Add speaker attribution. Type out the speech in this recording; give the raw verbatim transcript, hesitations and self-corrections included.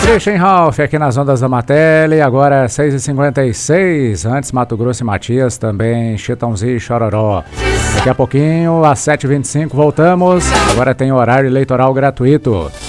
Speaker 1: Christian Ralph aqui nas ondas da Matele, agora é seis e cinquenta e seis, antes Mato Grosso e Matias, também Chitãozinho e Chororó. Daqui a pouquinho, às sete e vinte e cinco, voltamos, agora tem horário eleitoral gratuito.